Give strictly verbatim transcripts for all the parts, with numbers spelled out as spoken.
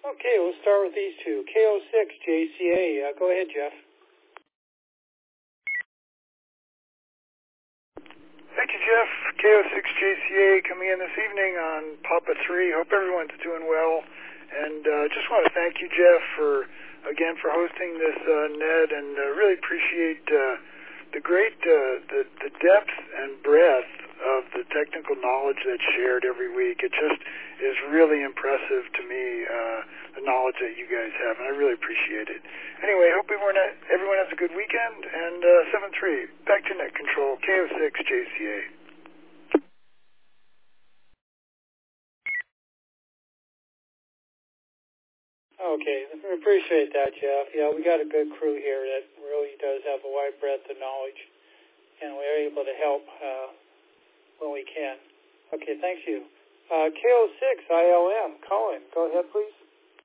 Okay, we'll start with these two. K O six J C A. Uh, go ahead, Jeff. Thank you, Jeff. K O six J C A coming in this evening on Papa three. Hope everyone's doing well. And uh, just want to thank you, Jeff, for, again, for hosting this uh, N E D, and uh, really appreciate uh, the great, uh, the, the depth and breadth of the technical knowledge that's shared every week. It just is really impressive to me, uh, the knowledge that you guys have, and I really appreciate it. Anyway, I hope everyone, everyone has a good weekend, and uh, seven three, back to net control, K O six J C A. Okay, we appreciate that, Jeff. Yeah, we got a good crew here that really does have a wide breadth of knowledge, and we're able to help uh, when we can. Okay, thank you. Uh, K O six I L M, Colin, go ahead, please.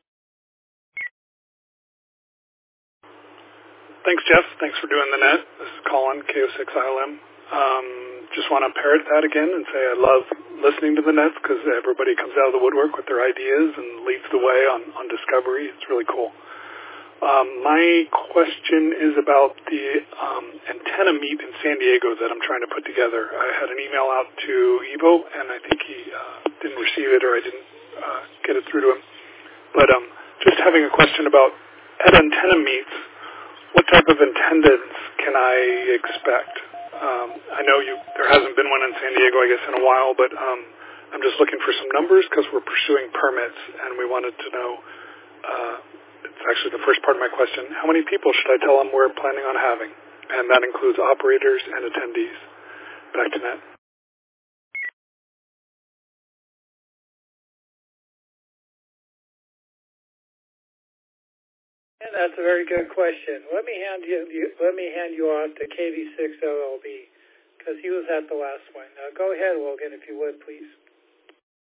Thanks, Jeff. Thanks for doing the net. This is Colin, K O six I L M. Um, just want to parrot that again and say I love listening to the nets because everybody comes out of the woodwork with their ideas and leads the way on, on discovery. It's really cool. Um, my question is about the um, antenna meet in San Diego that I'm trying to put together. I had an email out to Ivo, and I think he uh, didn't receive it, or I didn't uh, get it through to him. But um, just having a question about at antenna meets, what type of attendance can I expect? Um, I know you there hasn't been one in San Diego, I guess, in a while, but um, I'm just looking for some numbers because we're pursuing permits, and we wanted to know, uh, it's actually the first part of my question, how many people should I tell them we're planning on having? And that includes operators and attendees. Back to Nat. And that's a very good question. Let me hand you, you let me hand you off to K V six L L B because he was at the last one. Uh, go ahead, Logan, if you would, please.